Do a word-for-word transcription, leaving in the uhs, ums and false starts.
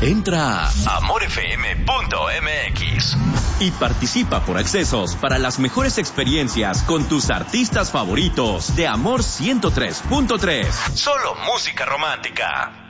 Entra a amor f m punto m x y participa por accesos para las mejores experiencias con tus artistas favoritos de Amor ciento tres punto tres. Solo música romántica.